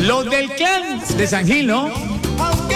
Los del clan de San Gil, ¿no? Aunque